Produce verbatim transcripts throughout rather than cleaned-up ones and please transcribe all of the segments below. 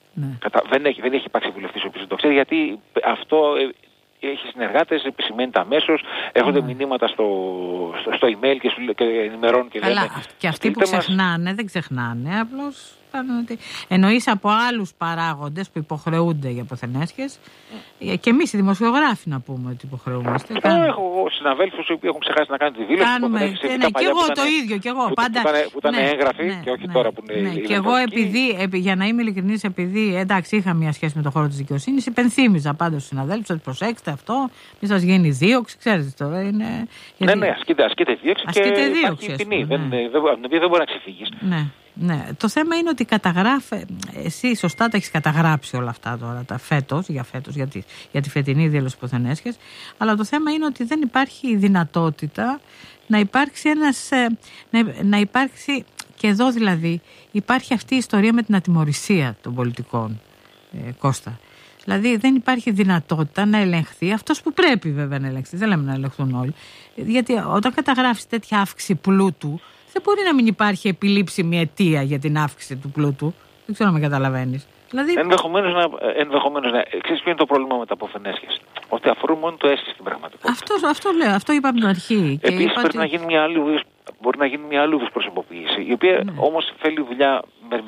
Ναι. Κατα... Δεν, έχει, δεν έχει υπάρξει βουλευτής ο οποίος δεν το ξέρει, γιατί αυτό ε, έχει συνεργάτες, επισημαίνεται αμέσως, έρχονται ναι. μηνύματα στο, στο, στο email και, σου, και ενημερώνουν και λένε. Αλλά και αυτοί που ξεχνάνε, μας... δεν ξεχνάνε, απλώς. Εννοείς από άλλους παράγοντες που υποχρεούνται για αποθενέσχες mm. και εμείς οι δημοσιογράφοι να πούμε ότι υποχρεούμαστε. Εγώ έχω συναδέλφους που έχουν ξεχάσει να κάνουν τη δήλωση. Κάνουμε, που ναι, και εγώ το ίδιο και εγώ που, πάντα, που ήταν, που ήταν ναι, έγγραφοι ναι, και όχι ναι, τώρα που είναι ναι, και εγώ επειδή, επει, για να είμαι ειλικρινής, επειδή εντάξει είχα μια σχέση με το χώρο της δικαιοσύνης, υπενθύμιζα πάντα στους συναδέλφους ότι προσέξτε αυτό, μη σας γίνει δίωξη, ξέρετε τώρα είναι... Ναι, γιατί... ναι, ασκείται, ασκείται δίωξη ασκείται και δίωξη, υπάρχει ποινή, πούμε, δεν, ναι. δεν, δεν, δεν μπορεί να ξεφύγεις. Ναι. Ναι, το θέμα είναι ότι καταγράφει, εσύ σωστά τα έχεις καταγράψει όλα αυτά τώρα, τα φέτος, για φέτος, για τη, για τη φετινή δήλωση ποθενέσχες, αλλά το θέμα είναι ότι δεν υπάρχει δυνατότητα να υπάρξει ένας, να, να υπάρξει, και εδώ δηλαδή υπάρχει αυτή η ιστορία με την ατιμωρησία των πολιτικών, ε, Κώστα. Δηλαδή δεν υπάρχει δυνατότητα να ελεγχθεί αυτός που πρέπει βέβαια να ελεγχθεί, δεν λέμε να ελεγχθούν όλοι, γιατί όταν καταγράφεις τέτοια αύξηση πλούτου, δεν μπορεί να μην υπάρχει επιλήψιμη αιτία για την αύξηση του πλούτου. Δεν ξέρω αν με καταλαβαίνεις. Δηλαδή... Ενδεχομένως να. Ενδεχομένως να ξέρεις ποιο είναι το πρόβλημα με τα αποθενέσχες? Ότι αφορούν μόνο το αίσθηση στην πραγματικότητα. Αυτό, αυτό λέω, αυτό είπα από την αρχή. Επίσης είπα πρέπει ότι... να γίνει μια άλλη, μπορεί να γίνει μια άλλη προσωποποίηση, η οποία ναι. όμως θέλει δουλειά.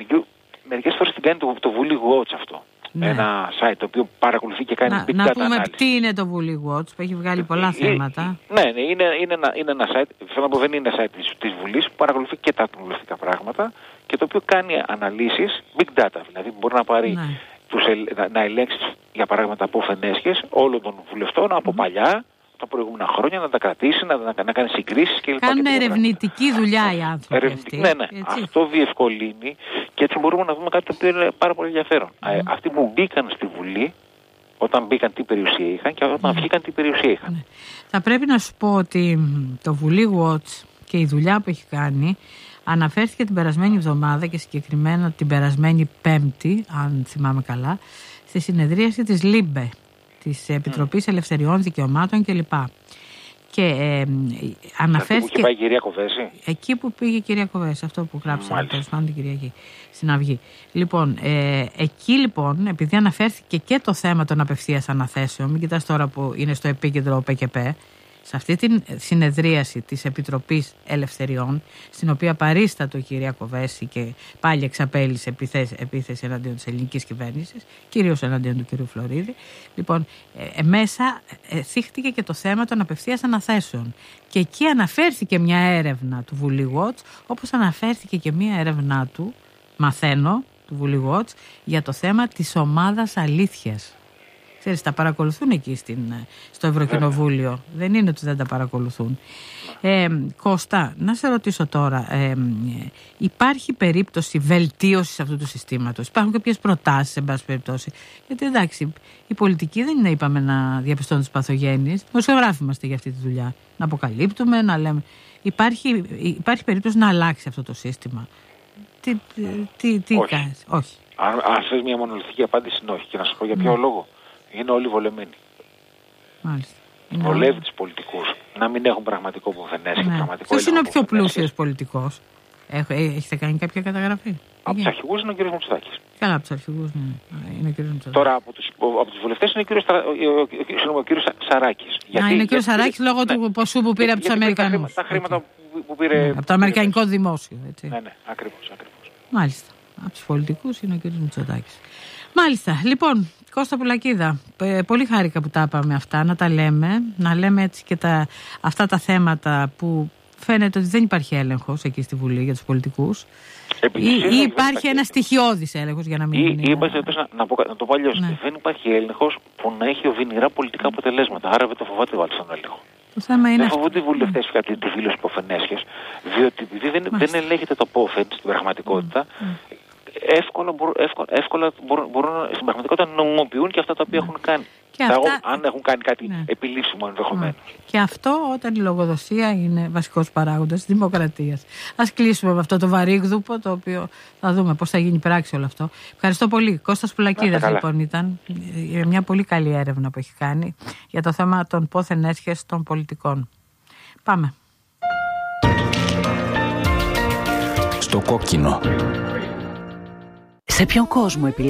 Μερικές φορές την κάνει το, το Βουλή Watch αυτό. Ναι. Ένα site το οποίο παρακολουθεί και κάνει να, big data να πούμε ανάλυση. Τι είναι το Βουλή Watch που έχει βγάλει πολλά ε, θέματα. Ε, ναι, ναι, είναι, είναι, ένα, είναι ένα site, θέλω να πω δεν είναι site της, της Βουλής που παρακολουθεί και τα κοινοβουλευτικά πράγματα και το οποίο κάνει αναλύσεις big data, δηλαδή μπορεί να πάρει ναι. τους, να, να ελέγξει για παράδειγμα τα αποφενέσχες όλων των βουλευτών από mm. παλιά, τα προηγούμενα χρόνια, να τα κρατήσει, να, να, να κάνει συγκρίσεις κλπ. Κάνουν ερευνητική δουλειά οι άνθρωποι αυτοί. Ναι, ναι. Έτσι. Αυτό διευκολύνει και έτσι μπορούμε να δούμε κάτι το οποίο είναι πάρα πολύ ενδιαφέρον. Mm. Αυτοί που μπήκαν στη Βουλή, όταν μπήκαν τι περιουσία είχαν και όταν mm. βγήκαν τι περιουσία είχαν. Mm. Θα πρέπει να σου πω ότι το Βουλή Watch και η δουλειά που έχει κάνει αναφέρθηκε την περασμένη εβδομάδα και συγκεκριμένα την περασμένη Πέμπτη, αν θυμάμαι καλά, στη συνεδρίαση της ΛΥΜΠΕ, της Επιτροπής mm. Ελευθεριών, Δικαιωμάτων κλπ. Και ε, αναφέρθηκε. Εκεί που πάει η κυρία Κοβέση. Εκεί που πήγε η κυρία Κοβέση, αυτό που γράψαμε τέλος πάντων την Κυριακή στην Αυγή. Λοιπόν, ε, εκεί λοιπόν, επειδή αναφέρθηκε και το θέμα των απευθείας αναθέσεων, μην κοιτάς τώρα που είναι στο επίκεντρο ο ΠΚΠ, σε αυτή την συνεδρίαση της Επιτροπής Ελευθεριών, στην οποία παρίστατο η κυρία Κοβέση και πάλι εξαπέλυσε επίθεση, επίθεση εναντίον της ελληνικής κυβέρνησης, κυρίως εναντίον του κυρίου Φλωρίδη, λοιπόν, ε, μέσα ε, θίχτηκε και το θέμα των απευθείας αναθέσεων. Και εκεί αναφέρθηκε μια έρευνα του Βουλή Watch, όπως αναφέρθηκε και μια έρευνά του, μαθαίνω, του Βουλή Watch, για το θέμα της ομάδας αλήθειας. Ξέρεις, τα παρακολουθούν εκεί στην, στο Ευρωκοινοβούλιο. Yeah. Δεν είναι ότι δεν τα παρακολουθούν. Ε, Κώστα, να σε ρωτήσω τώρα. Ε, υπάρχει περίπτωση βελτίωσης αυτού του συστήματος? Υπάρχουν κάποιες προτάσεις, εν πάση περιπτώσει? Γιατί εντάξει, η πολιτική δεν είναι, είπαμε, να διαπιστώνουν τις παθογένειες. Δημοσιογράφοι είμαστε για αυτή τη δουλειά. Να αποκαλύπτουμε, να λέμε. Υπάρχει, υπάρχει περίπτωση να αλλάξει αυτό το σύστημα? Τι, τι, τι όχι. κάνεις? Όχι. Αν, αν θες μια μονολυθική απάντηση, είναι όχι. Και να σου πω για ποιο mm. λόγο. Είναι όλοι βολεμένοι. Μάλιστα. Βολεύει τους πολιτικούς να μην έχουν πραγματικό ποθενέσχη. Ναι. Ποιος είναι ο πιο πλούσιος πολιτικός? Έχετε κάνει κάποια καταγραφή? Από τους αρχηγούς είναι ο κ. Μητσοτάκης. Καλά, από τους αρχηγούς, ναι. Είναι ο κ. Μητσοτάκης. Τώρα από τους, από τους βουλευτές είναι ο κ. Σαράκης. Να, είναι ο κ. Σαράκης λόγω ναι. του ποσού που πήρε από τους Αμερικανούς. Τα χρήματα okay. που πήρε. Ναι, από το αμερικανικό δημόσιο. Έτσι. Ναι, ναι, ακριβώς, ακριβώς. Μάλιστα. Από τους πολιτικούς είναι ο κ. Μητσοτάκης. Μάλιστα. Λοιπόν, Κώστα Πουλακίδα, πολύ χάρηκα που τα είπαμε αυτά, να τα λέμε, να λέμε έτσι και τα, αυτά τα θέματα που φαίνεται ότι δεν υπάρχει έλεγχος εκεί στη Βουλή για τους πολιτικούς. Ή, ή υπάρχει ένα στοιχειώδης έλεγχος, για να μην είναι. Ή, να, να, πω, να το πω αλλιώς, ναι. δεν υπάρχει έλεγχος που να έχει οβυνηρά πολιτικά αποτελέσματα. Άρα δεν το φοβάται ο άλλος τον έλεγχο. Το θέμα είναι. Δεν φοβούνται οι βουλευτές για τη δήλωση υποφενέσχες, διότι επειδή δεν, δεν ελέγχεται το πόφεν στην πραγματικότητα. Mm. Εύκολα, εύκολα, εύκολα μπορούν, μπορούν στην πραγματικότητα να νομιμοποιούν και αυτά τα οποία ναι. έχουν κάνει. Και αυτά... Τα, αν έχουν κάνει κάτι ναι. επιλήψιμο ενδεχομένως. Ναι. Και αυτό όταν η λογοδοσία είναι βασικός παράγοντας της δημοκρατίας. Ας κλείσουμε με αυτό το βαρύγδουπο, το οποίο θα δούμε πώς θα γίνει πράξη όλο αυτό. Ευχαριστώ πολύ. Κώστας Πουλακίδας λοιπόν ήταν μια πολύ καλή έρευνα που έχει κάνει για το θέμα των πόθεν έσχεσης των πολιτικών. Πάμε. Στο κόκκινο. Σε ποιον κόσμο επιλέγεις?